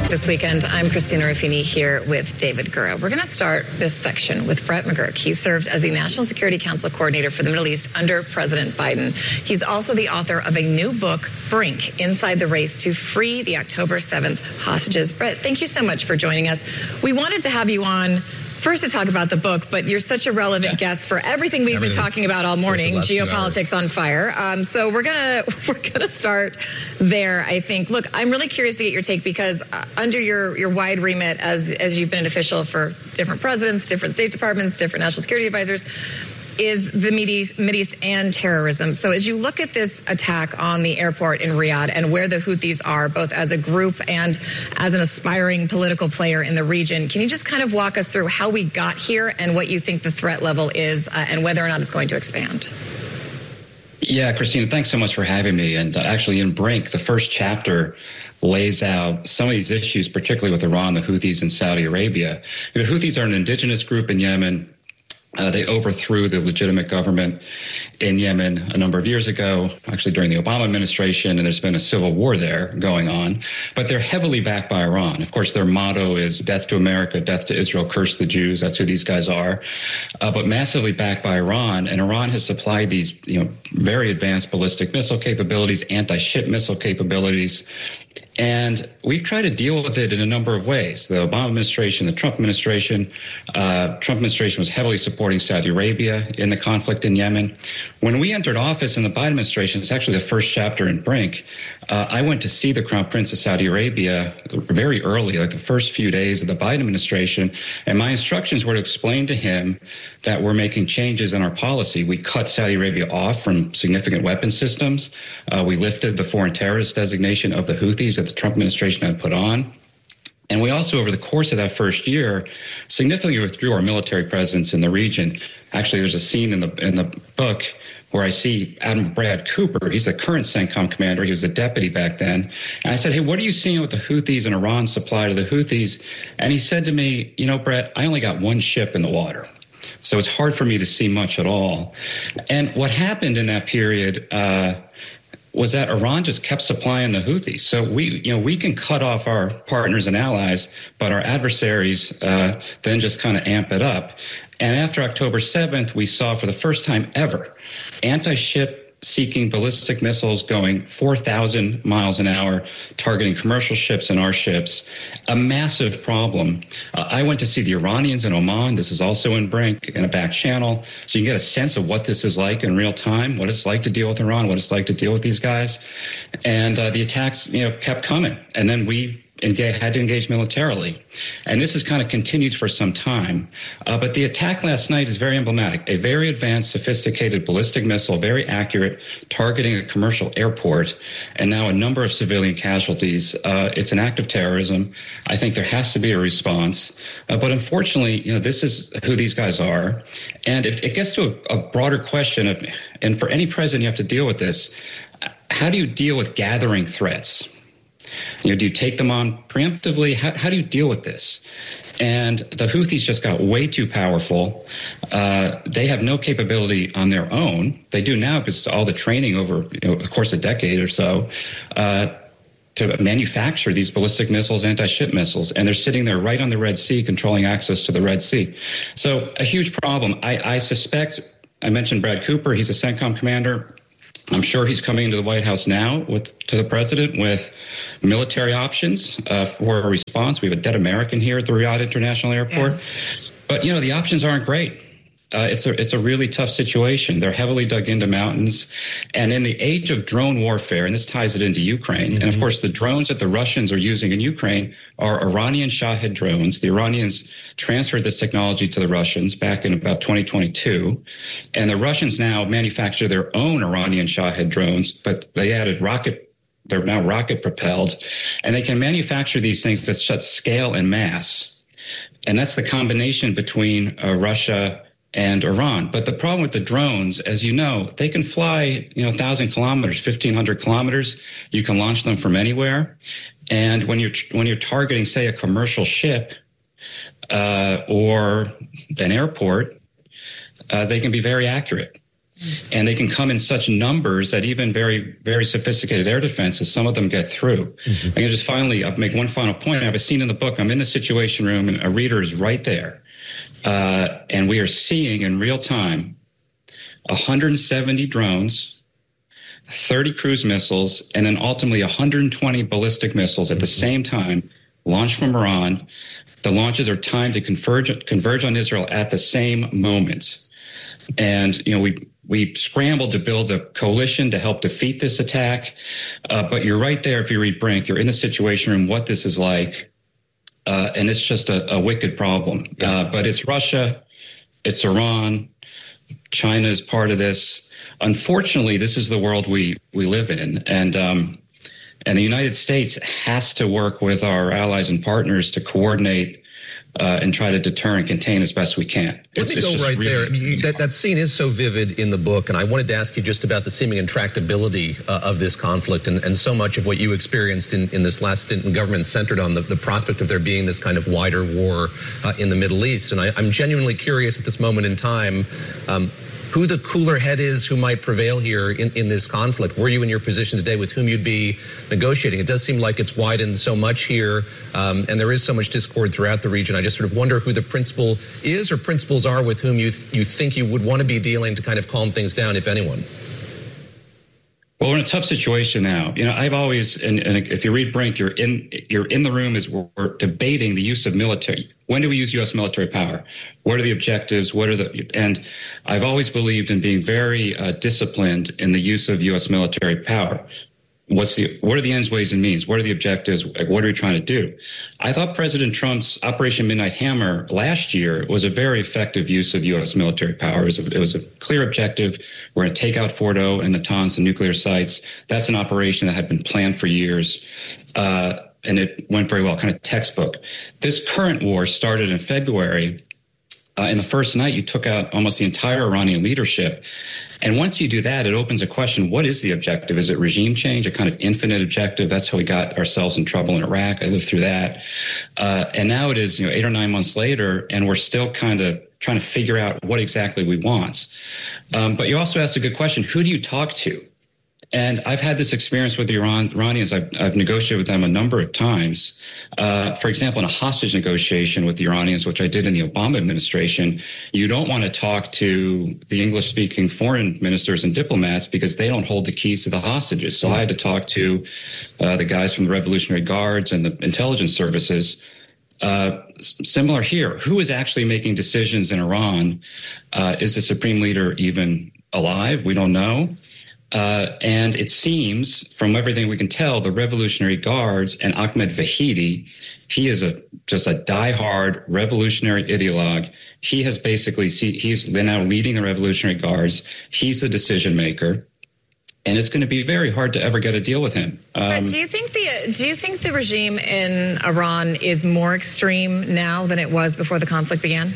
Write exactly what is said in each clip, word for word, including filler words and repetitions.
This weekend, I'm Christina Ruffini here with David Gura. We're going to start this section with Brett McGurk. He served as the National Security Council Coordinator for the Middle East under President Biden. He's also the author of a new book, Brink, Inside the Race to Free the October seventh Hostages. Brett, thank you so much for joining us. We wanted to have you on first to talk about the book, but you're such a relevant yeah. guest for everything we've everything. been talking about all morning, geopolitics on fire. Um, so we're gonna we're gonna start there, I think. Look, I'm really curious to get your take because uh, under your your wide remit as as you've been an official for different presidents, different State Departments, different national security advisors, is the Mideast, Mideast and terrorism. So as you look at this attack on the airport in Riyadh and where the Houthis are, both as a group and as an aspiring political player in the region, can you just kind of walk us through how we got here and what you think the threat level is uh, and whether or not it's going to expand? Yeah, Christina, thanks so much for having me. And uh, actually in Brink, the first chapter lays out some of these issues, particularly with Iran, the Houthis, and Saudi Arabia. The Houthis are an indigenous group in Yemen. Uh, they overthrew the legitimate government in Yemen a number of years ago, actually during the Obama administration, and there's been a civil war there going on. But they're heavily backed by Iran. Of course, their motto is death to America, death to Israel, curse the Jews. That's who these guys are. Uh, but massively backed by Iran. And Iran has supplied these, you know, very advanced ballistic missile capabilities, anti-ship missile capabilities. And we've tried to deal with it in a number of ways. The Obama administration, the Trump administration, uh, Trump administration was heavily supporting Saudi Arabia in the conflict in Yemen. When we entered office in the Biden administration, it's actually the first chapter in Brink, uh, I went to see the Crown Prince of Saudi Arabia very early, like the first few days of the Biden administration. And my instructions were to explain to him that we're making changes in our policy. We cut Saudi Arabia off from significant weapon systems. Uh, we lifted the foreign terrorist designation of the Houthis that the Trump administration had put on. And we also, over the course of that first year, significantly withdrew our military presence in the region. Actually, there's a scene in the in the book where I see Admiral Brad Cooper. He's the current CENTCOM commander. He was a deputy back then. And I said, hey, what are you seeing with the Houthis and Iran's supply to the Houthis? And he said to me, you know, Brett, I only got one ship in the water. So it's hard for me to see much at all. And what happened in that period uh, was that Iran just kept supplying the Houthis. So we, you know, we can cut off our partners and allies, but our adversaries uh, then just kind of amp it up. And after October seventh, we saw for the first time ever anti-ship seeking ballistic missiles going four thousand miles an hour, targeting commercial ships and our ships, a massive problem. Uh, I went to see the Iranians in Oman. This is also in Brink, in a back channel. So you can get a sense of what this is like in real time, what it's like to deal with Iran, what it's like to deal with these guys. And uh, the attacks, you know, kept coming. And then we Engage, had to engage militarily. And this has kind of continued for some time. Uh, but the attack last night is very emblematic. A very advanced, sophisticated ballistic missile, very accurate, targeting a commercial airport, and now a number of civilian casualties. Uh, it's an act of terrorism. I think there has to be a response. Uh, but unfortunately, you know, this is who these guys are. And it, it gets to a, a broader question of, and for any president, you have to deal with this. How do you deal with gathering threats? You know, do you take them on preemptively? How, how do you deal with this? And the Houthis just got way too powerful. Uh, they have no capability on their own. They do now because all the training over, you know, of course, a decade or so, uh, to manufacture these ballistic missiles, anti-ship missiles. And they're sitting there right on the Red Sea, controlling access to the Red Sea. So a huge problem. I, I suspect, I mentioned Brad Cooper. He's a CENTCOM commander. I'm sure he's coming into the White House now with to the president with military options uh, for a response. We have a dead American here at the Riyadh International Airport. Yeah. But, you know, the options aren't great. Uh, it's a it's a really tough situation. They're heavily dug into mountains. And in the age of drone warfare, and this ties it into Ukraine, mm-hmm. and of course the drones that the Russians are using in Ukraine are Iranian Shahed drones. The Iranians transferred this technology to the Russians back in about twenty twenty-two. And the Russians now manufacture their own Iranian Shahed drones, but they added rocket, they're now rocket propelled, and they can manufacture these things at such scale and mass. And that's the combination between uh, Russia and Iran. But the problem with the drones, as you know, they can fly, you know, one thousand kilometers, fifteen hundred kilometers. You can launch them from anywhere. And when you're when you're targeting, say, a commercial ship uh, or an airport, uh, they can be very accurate. And they can come in such numbers that even very, very sophisticated air defenses, some of them get through. Mm-hmm. I can just finally I'll make one final point. I have a scene in the book. I'm in the Situation Room, and a reader is right there. Uh, and we are seeing in real time one hundred seventy drones, thirty cruise missiles, and then ultimately one hundred twenty ballistic missiles at the same time launched from Iran. The launches are timed to converge, converge on Israel at the same moment. And, you know, we we scrambled to build a coalition to help defeat this attack. Uh, but you're right there. If you read Brink, you're in the Situation Room, what this is like. Uh, and it's just a, a wicked problem. Uh, but it's Russia. It's Iran. China is part of this. Unfortunately, this is the world we, we live in. And, um, and the United States has to work with our allies and partners to coordinate Uh, and try to deter and contain as best we can. Let it's, me go right really, there. I mean, that, that scene is so vivid in the book, and I wanted to ask you just about the seeming intractability uh, of this conflict, and, and so much of what you experienced in, in this last stint in government centered on the, the prospect of there being this kind of wider war uh, in the Middle East. And I, I'm genuinely curious at this moment in time um, who the cooler head is who might prevail here in, in this conflict. Were you in your position today with whom you'd be negotiating? It does seem like it's widened so much here, um, and there is so much discord throughout the region. I just sort of wonder who the principal is or principals are with whom you th- you think you would want to be dealing to kind of calm things down, if anyone. Well, we're in a tough situation now. You know, I've always, and, and if you read Brink, you're in you're in the room as we're, we're debating the use of military. When do we use U S military power? What are the objectives? What are the, and I've always believed in being very uh, disciplined in the use of U S military power. What's the, what are the ends, ways, and means? What are the objectives? What are we trying to do? I thought President Trump's Operation Midnight Hammer last year was a very effective use of U S military power. It was a, it was a clear objective. We're going to take out Fordo and Natanz, the nuclear sites. That's an operation that had been planned for years. Uh, and it went very well, kind of textbook. This current war started in February. Uh, in the first night, you took out almost the entire Iranian leadership. And once you do that, it opens a question, what is the objective? Is it regime change, a kind of infinite objective? That's how we got ourselves in trouble in Iraq. I lived through that. Uh, and now it is, you know, eight or nine months later, and we're still kind of trying to figure out what exactly we want. Um, but you also asked a good question, who do you talk to? And I've had this experience with the Iran, Iranians. I've, I've negotiated with them a number of times. Uh, for example, in a hostage negotiation with the Iranians, which I did in the Obama administration, you don't want to talk to the English-speaking foreign ministers and diplomats because they don't hold the keys to the hostages. So I had to talk to uh, the guys from the Revolutionary Guards and the intelligence services. Uh, similar here. Who is actually making decisions in Iran? Uh, is the supreme leader even alive? We don't know. Uh, and it seems, from everything we can tell, the Revolutionary Guards and Ahmed Vahidi, he is a just a diehard revolutionary ideologue. He has basically, see, he's now leading the Revolutionary Guards. He's the decision maker. And it's going to be very hard to ever get a deal with him. Um, do you think the do you think the regime in Iran is more extreme now than it was before the conflict began?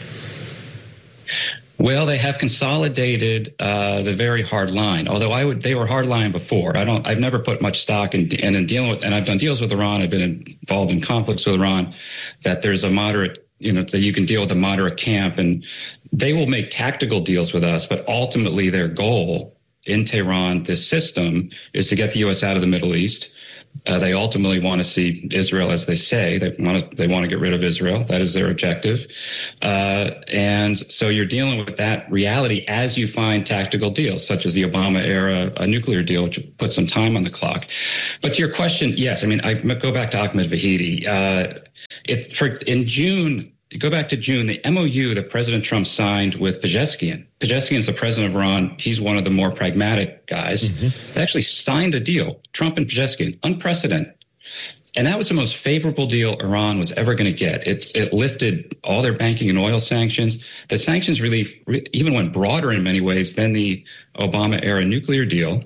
Well, they have consolidated uh, the very hard line. Although I would, they were hard line before. I don't. I've never put much stock in, in, in dealing with, and I've done deals with Iran. I've been involved in conflicts with Iran. That there's a moderate, you know, that you can deal with a moderate camp, and they will make tactical deals with us. But ultimately, their goal in Tehran, this system, is to get the U S out of the Middle East. Uh, they ultimately want to see Israel, as they say. They want to. They want to get rid of Israel. That is their objective. Uh, and so you're dealing with that reality as you find tactical deals, such as the Obama era a nuclear deal, which put some time on the clock. But to your question, yes. I mean, I go back to Ahmed Vahidi. Uh, it for in June. Go back to June, the M O U that President Trump signed with Pezeshkian. Pezeshkian is the president of Iran. He's one of the more pragmatic guys. Mm-hmm. They actually signed a deal, Trump and Pezeshkian, unprecedented. And that was the most favorable deal Iran was ever going to get. It, it lifted all their banking and oil sanctions. The sanctions relief even went broader in many ways than the Obama-era nuclear deal.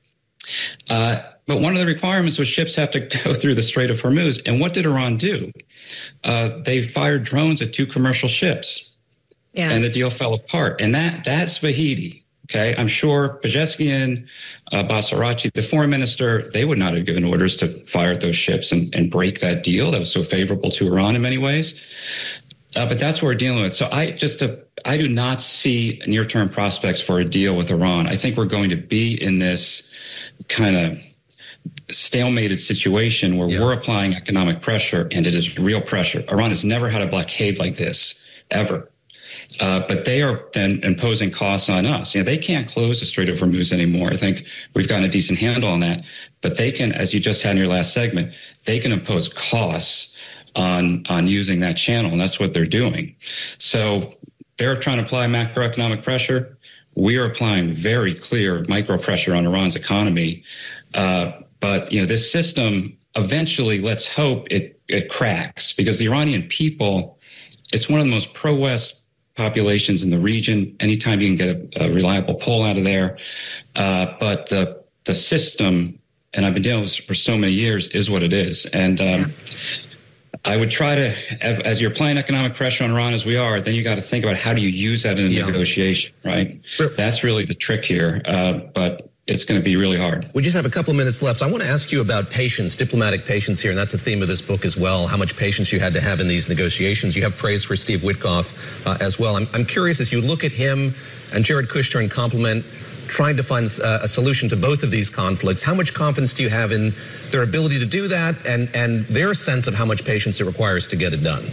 Uh, but one of the requirements was ships have to go through the Strait of Hormuz. And what did Iran do? Uh, they fired drones at two commercial ships, yeah. And the deal fell apart. And that that's Vahidi. Okay, I'm sure Pezeshkian, uh, Basarati, the foreign minister, they would not have given orders to fire at those ships and, and break that deal that was so favorable to Iran in many ways. Uh, but that's what we're dealing with. So I just, uh, I do not see near-term prospects for a deal with Iran. I think we're going to be in this kind of stalemated situation where yeah. we're applying economic pressure, and it is real pressure. Iran has never had a blockade like this, ever. Uh, but they are then imposing costs on us. You know, they can't close the Strait of Hormuz anymore. I think we've gotten a decent handle on that. But they can, as you just had in your last segment, they can impose costs on on using that channel, and that's what they're doing. So they're trying to apply macroeconomic pressure. We are applying very clear micro pressure on Iran's economy. Uh, but, you know, this system eventually, let's hope it, it cracks, because the Iranian people, it's one of the most pro-West populations in the region. Anytime you can get a, a reliable poll out of there. Uh, but the the system, and I've been dealing with this for so many years, is what it is. And um, yeah. I would try to, as you're applying economic pressure on Iran as we are, then you got to think about how do you use that in a yeah. negotiation, right? Sure. That's really the trick here. Uh, but it's going to be really hard. We just have a couple of minutes left. I want to ask you about patience, diplomatic patience here, and that's a theme of this book as well, how much patience you had to have in these negotiations. You have praise for Steve Witkoff uh, as well. I'm, I'm curious, as you look at him and Jared Kushner in compliment, trying to find uh, a solution to both of these conflicts, how much confidence do you have in their ability to do that, and, and their sense of how much patience it requires to get it done?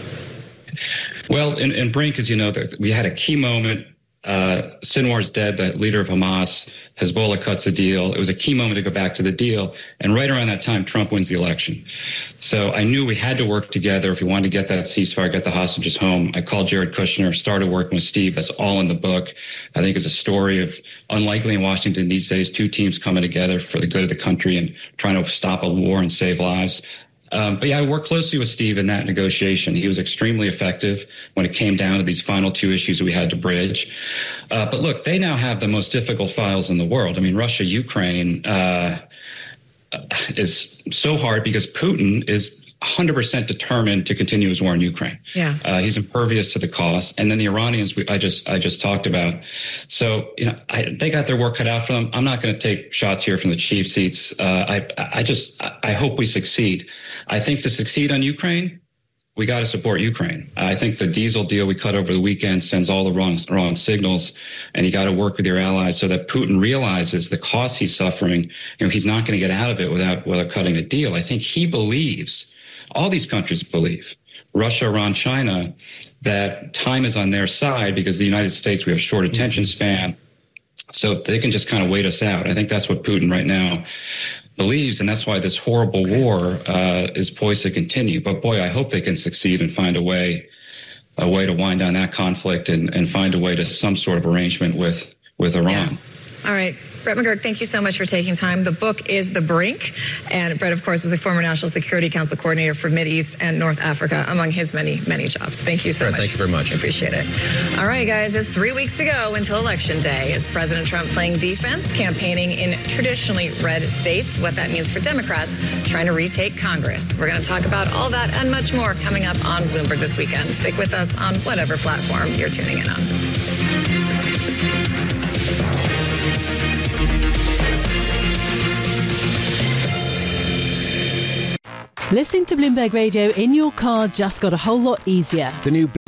Well, in, in Brink, as you know, we had a key moment. Uh, Sinwar's dead, the leader of Hamas. Hezbollah cuts a deal. It was a key moment to go back to the deal. And right around that time, Trump wins the election. So I knew we had to work together if we wanted to get that ceasefire, get the hostages home. I called Jared Kushner, started working with Steve. That's all in the book. I think it's a story of, unlikely in Washington these days, two teams coming together for the good of the country and trying to stop a war and save lives. Um, but yeah, I worked closely with Steve in that negotiation. He was extremely effective when it came down to these final two issues that we had to bridge. Uh, but look, they now have the most difficult files in the world. I mean, Russia, Ukraine uh, is so hard because Putin is one hundred percent determined to continue his war in Ukraine. Yeah, uh, he's impervious to the cost. And then the Iranians, we, I just I just talked about. So you know, I, they got their work cut out for them. I'm not going to take shots here from the cheap seats. Uh, I I just I hope we succeed. I think to succeed on Ukraine, we got to support Ukraine. I think the diesel deal we cut over the weekend sends all the wrong wrong signals, and you got to work with your allies so that Putin realizes the cost he's suffering. You know, he's not going to get out of it without without cutting a deal. I think he believes. All these countries believe, Russia, Iran, China, that time is on their side because the United States, we have a short attention span. So they can just kind of wait us out. I think that's what Putin right now believes, and that's why this horrible war uh, is poised to continue. But boy, I hope they can succeed and find a way, a way to wind down that conflict and, and find a way to some sort of arrangement with, with Iran. Yeah. All right. Brett McGurk, thank you so much for taking time. The book is The Brink, and Brett, of course, was a former National Security Council coordinator for Mideast and North Africa, among his many, many jobs. Thank you so Brett, much. Thank you very much. I appreciate it. All right, guys, it's three weeks to go until Election Day. Is President Trump playing defense, campaigning in traditionally red states? What that means for Democrats trying to retake Congress. We're going to talk about all that and much more coming up on Bloomberg this weekend. Stick with us on whatever platform you're tuning in on. Listening to Bloomberg Radio in your car just got a whole lot easier. The new